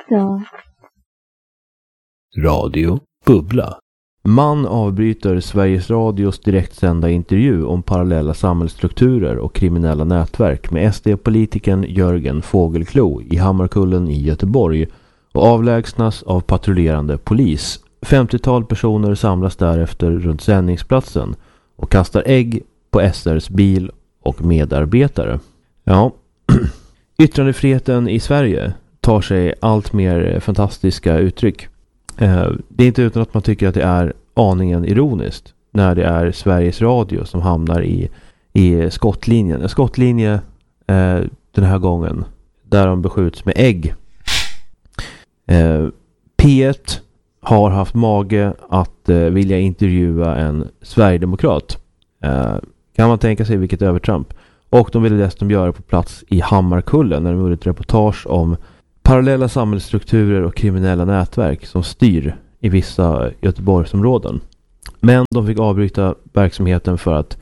då? Radio Bubbla. Man avbryter Sveriges Radios direktsända intervju om parallella samhällsstrukturer och kriminella nätverk med SD-politikern Jörgen Fågelklo i Hammarkullen i Göteborg och avlägsnas av patrullerande polis. 50-tal personer samlas därefter runt sändningsplatsen och kastar ägg på SR:s bil och medarbetare. Ja, yttrandefriheten i Sverige tar sig allt mer fantastiska uttryck. Det är inte utan att man tycker att det är aningen ironiskt när det är Sveriges Radio som hamnar i skottlinjen. En skottlinje den här gången där de beskjuts med ägg. P1 har haft mage att vilja intervjua en Sverigedemokrat. Kan man tänka sig vilket övertramp. Och de ville dessutom göra på plats i Hammarkullen när de gjorde ett reportage om parallella samhällsstrukturer och kriminella nätverk som styr i vissa Göteborgsområden. Men de fick avbryta verksamheten för att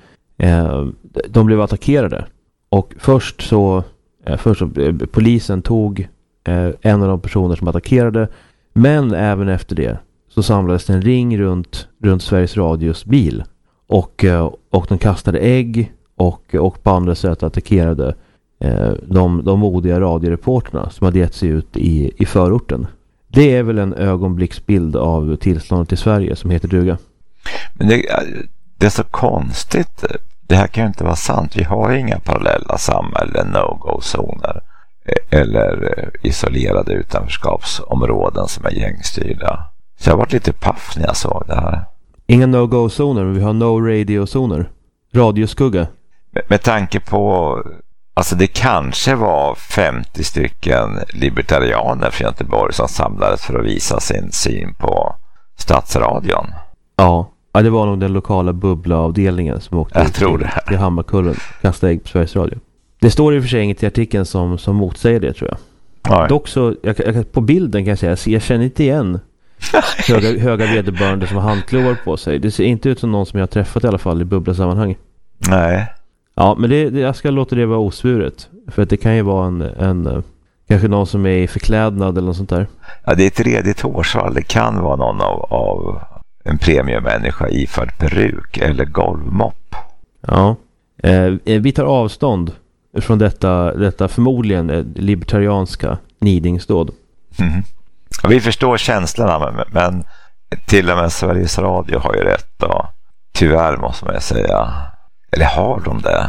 de blev attackerade. Och först så polisen tog en av de personer som attackerade. Men även efter det så samlades en ring runt Sveriges Radios bil. Och de kastade ägg och på andra sätt attackerade de modiga radioreporterna som hade gett sig ut i förorten. Det är väl en ögonblicksbild av tillståndet i Sverige som heter duga. Men det är så konstigt. Det här kan ju inte vara sant. Vi har inga parallella samhällen, no-go-zoner eller isolerade utanförskapsområden som är gängstyrda. Så jag har varit lite paff när jag såg det här. Inga no-go-zoner, men vi har no-radio-zoner. Radioskugga. Med tanke på, alltså det kanske var 50 stycken libertarianer från Göteborg som samlades för att visa sin syn på stadsradion. Ja, det var nog den lokala bubbla-avdelningen som åkte till Hammarkullen kastade ägg på Sveriges Radio. Det står i och för sig inget i artikeln som motsäger det, tror jag. Nej. Dock så, på bilden kan jag säga, jag känner inte igen höga vederbörande som har handklovar på sig. Det ser inte ut som någon som jag har träffat i alla fall i bubbla-sammanhang. Nej. Ja, men jag ska låta det vara osvuret. För att det kan ju vara en kanske någon som är i förklädnad eller något sånt där. Ja, det är ett redigt hårsvall. Det kan vara någon av en premiummänniska iförd peruk eller golvmopp. Ja. Vi tar avstånd från detta förmodligen libertarianska nidingsdåd. Mm. Vi förstår känslorna, men till och med Sveriges Radio har ju rätt då. Tyvärr måste man säga. Eller har de det?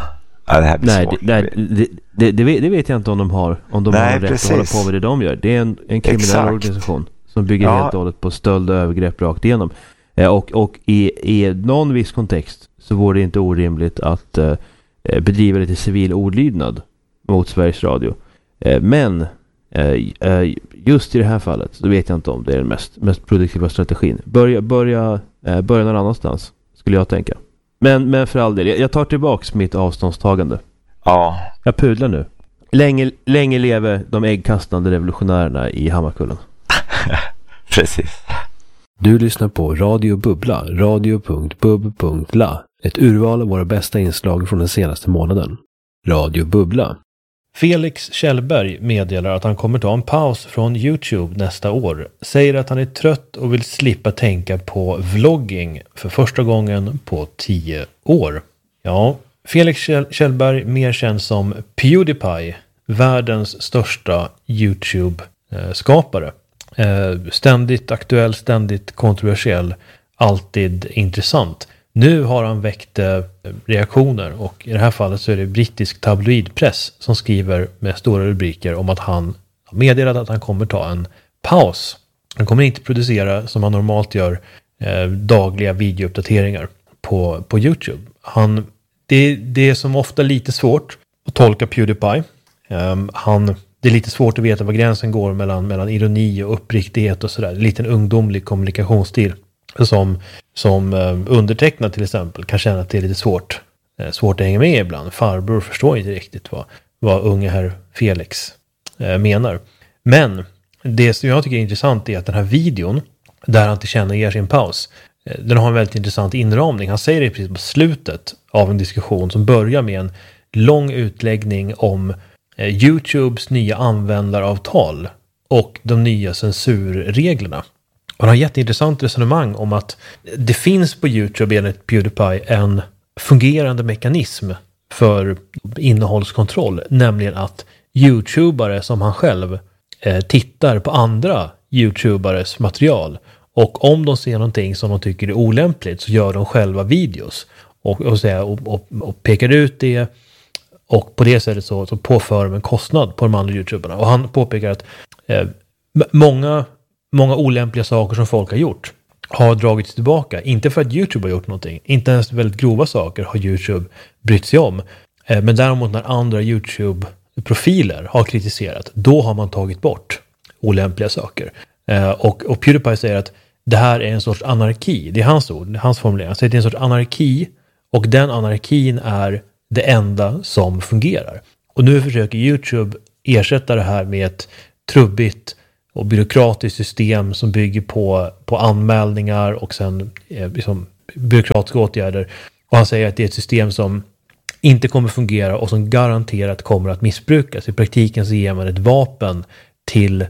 Det vet jag inte om de har. Om de har rätt att hålla på med det de gör. Det är en kriminell organisation som bygger helt och hållet på stöld och övergrepp rakt igenom. Och i någon viss kontext så vore det inte orimligt att bedriva lite civil ordlydnad mot Sveriges Radio. Men just i det här fallet så vet jag inte om det är den mest produktiva strategin. Börja någon annanstans, skulle jag tänka. Men för all del, jag tar tillbaks mitt avståndstagande. Ja. Jag pudlar nu. Länge leve de äggkastande revolutionärerna i Hammarkullen. Precis. Du lyssnar på Radio Bubbla, radio.bub.la. Ett urval av våra bästa inslag från den senaste månaden. Radio Bubbla. Felix Kjellberg meddelar att han kommer ta en paus från YouTube nästa år. Säger att han är trött och vill slippa tänka på vlogging för första gången på 10 år. Ja, Felix Kjellberg, mer känd som PewDiePie, världens största YouTube-skapare. Ständigt aktuell, ständigt kontroversiell, alltid intressant. Nu har han väckt reaktioner och i det här fallet så är det brittisk tabloidpress som skriver med stora rubriker om att han har meddelat att han kommer ta en paus. Han kommer inte producera som han normalt gör dagliga videouppdateringar på YouTube. Det är som ofta lite svårt att tolka PewDiePie. Det är lite svårt att veta var gränsen går mellan ironi och uppriktighet och sådär. En liten ungdomlig kommunikationsstil som undertecknad till exempel kan känna att det är lite svårt att hänga med ibland. Farbror förstår inte riktigt vad unge herr Felix menar. Men det som jag tycker är intressant är att den här videon där han tillkännager sin paus, den har en väldigt intressant inramning. Han säger det precis på slutet av en diskussion som börjar med en lång utläggning om YouTubes nya användaravtal och de nya censurreglerna. Och han har ett jätteintressant resonemang om att det finns på YouTube enligt PewDiePie en fungerande mekanism för innehållskontroll, nämligen att YouTubare som han själv tittar på andra YouTubares material, och om de ser någonting som de tycker är olämpligt så gör de själva videos och pekar ut det, och på det sättet så påför de en kostnad på de andra YouTuberna. Och han påpekar att många olämpliga saker som folk har gjort har dragits tillbaka. Inte för att YouTube har gjort någonting. Inte ens väldigt grova saker har YouTube brytt sig om. Men däremot när andra YouTube-profiler har kritiserat, då har man tagit bort olämpliga saker. Och PewDiePie säger att det här är en sorts anarki. Det är hans ord, hans formulering. Han säger att det är en sorts anarki, och den anarkin är det enda som fungerar. Och nu försöker YouTube ersätta det här med ett trubbigt och byråkratiskt system som bygger på anmälningar och sen liksom byråkratiska åtgärder. Och han säger att det är ett system som inte kommer fungera och som garanterat kommer att missbrukas. I praktiken så ger man ett vapen till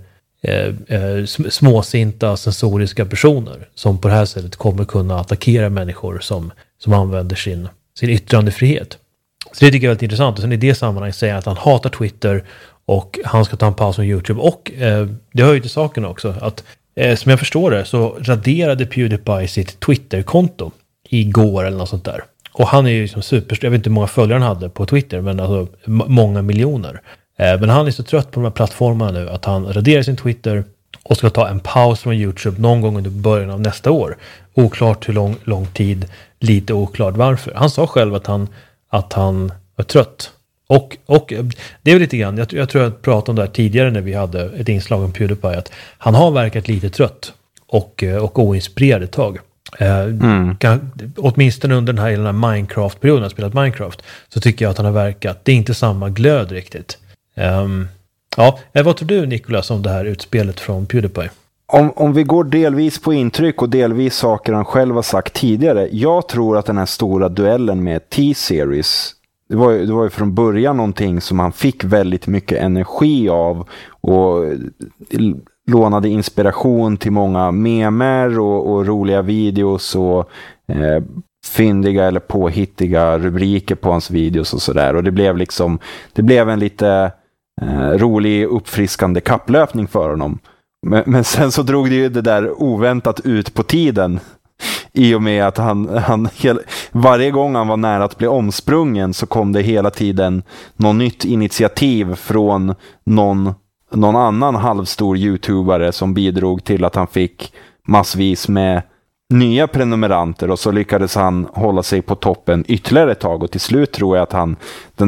småsinta sensoriska personer som på det här sättet kommer kunna attackera människor som använder sin yttrandefrihet. Så det tycker jag är väldigt intressant. Och sen i det sammanhanget säger han att han hatar Twitter och han ska ta en paus från YouTube. Och det hör ju till saken också att som jag förstår det så raderade PewDiePie sitt Twitter-konto igår eller något sånt där. Och han är ju som jag vet inte hur många följare han hade på Twitter, men alltså många miljoner. Men han är så trött på de här plattformarna nu att han raderar sin Twitter och ska ta en paus från YouTube någon gång under början av nästa år. Oklart hur lång tid, lite oklart varför. Han sa själv att han var trött. Och det är väl lite grann, jag tror jag pratade om det här tidigare när vi hade ett inslag om PewDiePie, att han har verkat lite trött och oinspirerad ett tag. Åtminstone under den här Minecraft-perioden, jag har spelat Minecraft, så tycker jag att han har verkat, det är inte samma glöd riktigt. Vad tror du, Nicolas, om det här utspelet från PewDiePie? Om vi går delvis på intryck och delvis saker han själv har sagt tidigare. Jag tror att den här stora duellen med T-Series, det var ju från början någonting som han fick väldigt mycket energi av och lånade inspiration till många memer och roliga videos och fyndiga eller påhittiga rubriker på hans videos och sådär. Och det blev en lite rolig, uppfriskande kapplöpning för honom. Men sen så drog det ju det där oväntat ut på tiden, i och med att han varje gång han var nära att bli omsprungen så kom det hela tiden något nytt initiativ från någon annan halvstor YouTubare som bidrog till att han fick massvis med nya prenumeranter, och så lyckades han hålla sig på toppen ytterligare ett tag, och till slut tror jag att han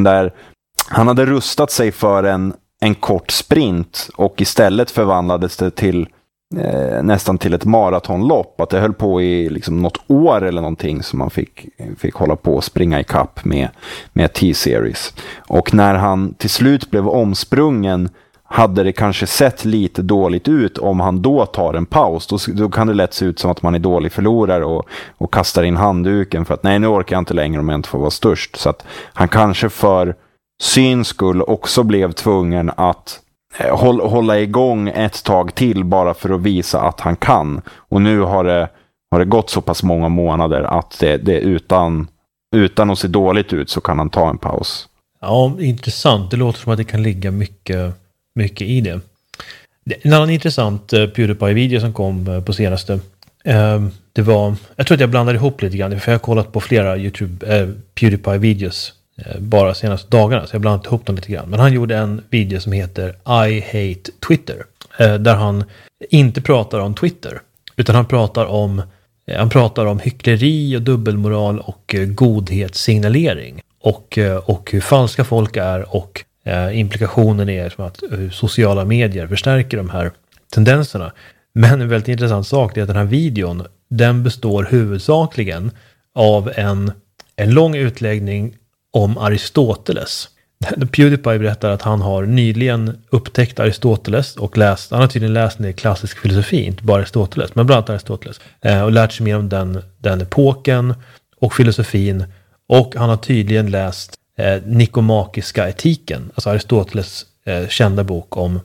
hade rustat sig för en kort sprint, och istället förvandlades det till nästan till ett maratonlopp, att det höll på i liksom något år eller någonting som man fick hålla på och springa i kapp med T-Series. Och när han till slut blev omsprungen hade det kanske sett lite dåligt ut om han då tar en paus. Då kan det lätt se ut som att man är dålig förlorare och kastar in handduken för att nej, nu orkar jag inte längre om jag inte får vara störst. Så att han kanske för syns skull också blev tvungen att hålla igång ett tag till bara för att visa att han kan. Och nu har det gått så pass många månader att det utan att se dåligt ut så kan han ta en paus. Ja, intressant. Det låter som att det kan ligga mycket i det. En annan intressant PewDiePie-video som kom på senaste, det var, jag tror att jag blandade ihop lite grann, för jag har kollat på flera PewDiePie-videos bara senaste dagarna, så jag blandat ihop dem lite grann. Men han gjorde en video som heter I Hate Twitter, där han inte pratar om Twitter, utan han pratar om hyckleri och dubbelmoral och godhetssignalering och hur falska folk är, och implikationen är som att sociala medier förstärker de här tendenserna. Men en väldigt intressant sak är att den här videon, den består huvudsakligen av en lång utläggning om Aristoteles. PewDiePie berättar att han har nyligen upptäckt Aristoteles och han har tydligen läst ner klassisk filosofi, inte bara Aristoteles, men bland annat Aristoteles, och lärt sig mer om den epoken och filosofin, och han har tydligen läst Nikomakiska etiken, alltså Aristoteles kända bok om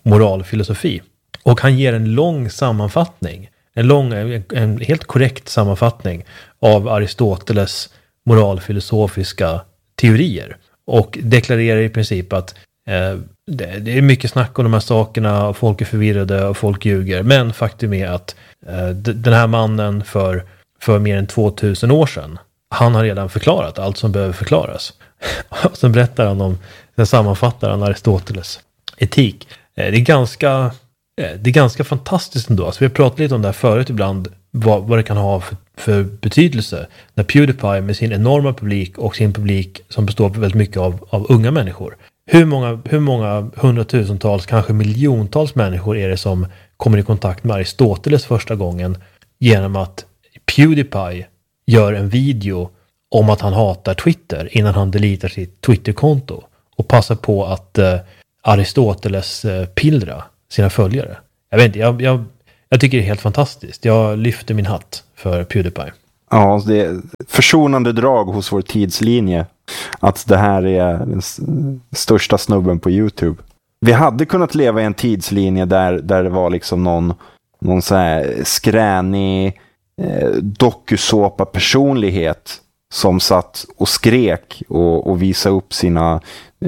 moralfilosofi. Och han ger en lång sammanfattning, en helt korrekt sammanfattning av Aristoteles moralfilosofiska teorier. Och deklarerar i princip att det är mycket snack om de här sakerna, och folk är förvirrade och folk ljuger. Men faktum är att den här mannen för mer än 2000 år sedan, han har redan förklarat allt som behöver förklaras. Och sen berättar han sen sammanfattar han Aristoteles etik. Det är ganska fantastiskt ändå. Alltså vi har pratat lite om det här förut ibland, vad det kan ha för betydelse när PewDiePie med sin enorma publik och sin publik som består väldigt mycket av unga människor. Hur många hundratusentals, kanske miljontals människor är det som kommer i kontakt med Aristoteles första gången genom att PewDiePie gör en video om att han hatar Twitter innan han deletar sitt Twitterkonto och passar på att Aristoteles pillra sina följare. Jag vet inte, jag tycker det är helt fantastiskt. Jag lyfter min hatt för PewDiePie. Ja, det är försonande drag hos vår tidslinje att det här är den största snubben på YouTube. Vi hade kunnat leva i en tidslinje där det var liksom någon så här skränig dokusåpa personlighet som satt och skrek och visade upp sina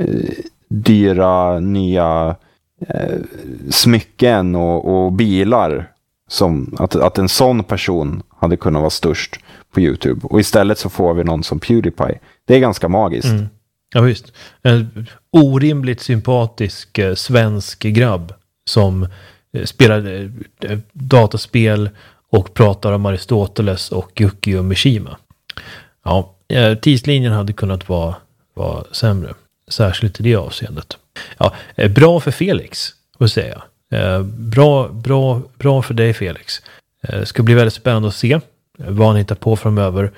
dyra nya smycken och bilar, som att en sån person hade kunnat vara störst på YouTube, och istället så får vi någon som PewDiePie. Det är ganska magiskt. Ja visst. En orimligt sympatisk svensk grabb som spelar dataspel och pratar om Aristoteles och Yukio Mishima. Ja, tidslinjen hade kunnat vara sämre, särskilt i det avseendet. Ja, bra för Felix, vill säga. Bra för dig, Felix. Ska bli väldigt spännande att se vad han hittar på framöver.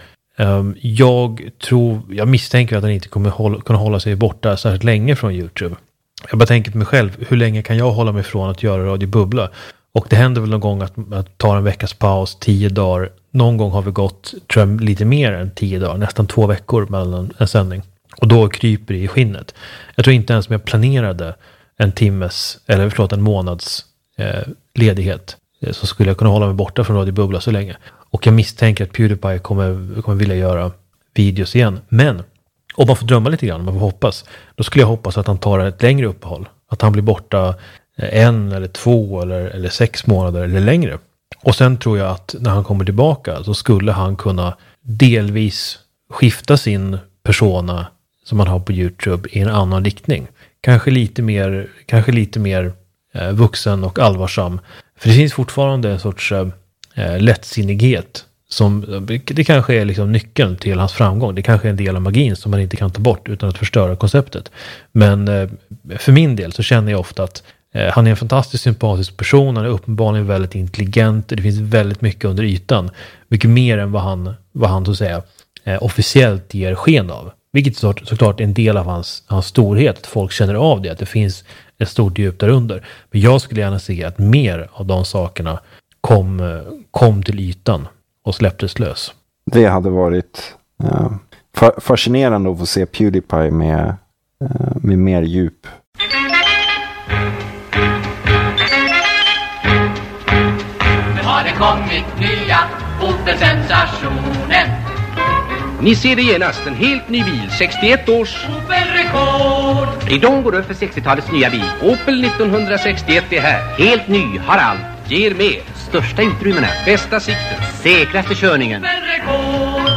Jag misstänker att han inte kommer kunna hålla sig borta särskilt länge från YouTube. Jag bara tänker på mig själv, hur länge kan jag hålla mig från att göra Radio Bubbla? Och det händer väl någon gång att ta en veckas paus, 10 dagar. Någon gång har vi gått, tror jag, lite mer än 10 dagar, nästan 2 veckor mellan en sändning. Och då kryper det i skinnet. Jag tror inte ens om jag planerade en månads ledighet så skulle jag kunna hålla mig borta från Radio Bubbla så länge. Och jag misstänker att PewDiePie kommer vilja göra videos igen. Men om man får drömma lite grann, om man får hoppas, då skulle jag hoppas att han tar ett längre uppehåll. Att han blir borta 1 eller 2 eller 6 månader eller längre. Och sen tror jag att när han kommer tillbaka så skulle han kunna delvis skifta sin persona som man har på YouTube i en annan riktning. Kanske lite mer vuxen och allvarsam. För det finns fortfarande en sorts lättsinnighet som det kanske är liksom nyckeln till hans framgång. Det kanske är en del av magin som man inte kan ta bort utan att förstöra konceptet. Men för min del så känner jag ofta att han är en fantastiskt sympatisk person. Han är uppenbarligen väldigt intelligent. Det finns väldigt mycket under ytan. Mycket mer än vad han så att säga officiellt ger sken av. Vilket såklart är en del av hans storhet. Att folk känner av det. Att det finns ett stort djup där under. Men jag skulle gärna se att mer av de sakerna kom till ytan och släpptes lös. Det hade varit fascinerande att få se PewDiePie med mer djup. Nu har det kommit nya Opel-sensationen. Ni ser det genast, en helt ny bil, 61 års Opel-rekord. Ridån går upp för 60-talets nya bil. Opel 1961 är här, helt ny, har allt, ger mer. Största utrymmena, bästa sikten, säkraste körningen. Opel-rekord.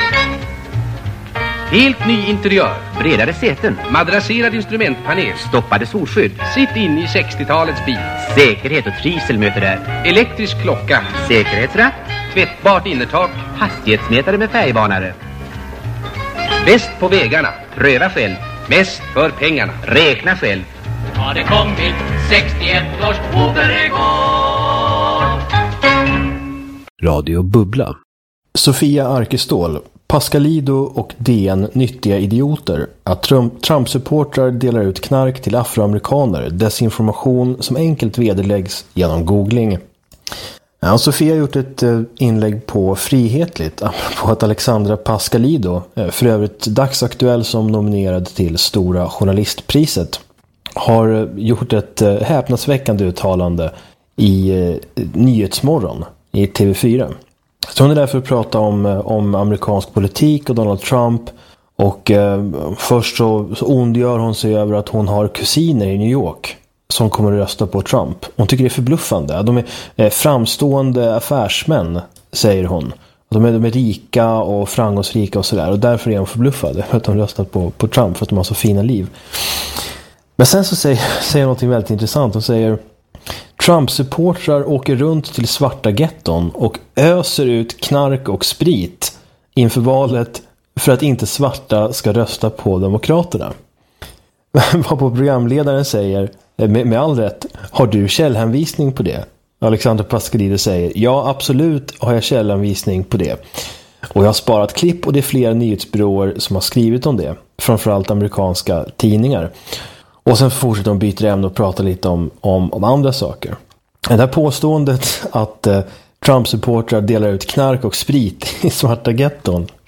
Helt ny interiör, bredare säten, madrasserad instrumentpanel, stoppade solskydd. Sitt in i 60-talets bil. Säkerhet och trivsel möter där. Elektrisk klocka, säkerhetsratt, tvättbart innertak, hastighetsmätare med färgvarnare. Bäst på vägarna, pröva själv. Mest för pengarna, räkna själv. Har det kommit 61 års Opel-rekord. Radio Bubbla. Sofia Arkestål, Pascalido och DN nyttiga idioter. Att Trump-supportrar delar ut knark till afroamerikaner. Desinformation som enkelt vederläggs genom googling. Ja, Sofia har gjort ett inlägg på Frihetligt på att Alexandra Pascalido, för övrigt dagsaktuell som nominerad till Stora journalistpriset, har gjort ett häpnadsväckande uttalande i Nyhetsmorgon i TV4. Så hon är där för att prata om amerikansk politik och Donald Trump. Och först så ondgör hon sig över att hon har kusiner i New York som kommer att rösta på Trump. Hon tycker det är förbluffande. De är framstående affärsmän, säger hon. De är rika och framgångsrika och sådär. Och därför är hon förbluffad för att de röstat på Trump, för att de har så fina liv. Men sen så säger hon något väldigt intressant. Hon säger: Trump-supportrar åker runt till svarta getton och öser ut knark och sprit inför valet för att inte svarta ska rösta på demokraterna. Vad på programledaren säger, med all rätt: har du källhänvisning på det? Alexander Pascalidou säger: ja, absolut har jag källhänvisning på det. Och jag har sparat klipp, och det är flera nyhetsbyråer som har skrivit om det. Framförallt amerikanska tidningar. Och sen fortsätter de byta ämne och prata lite om andra saker. Det här påståendet att Trump-supportrar delar ut knark och sprit i svarta getton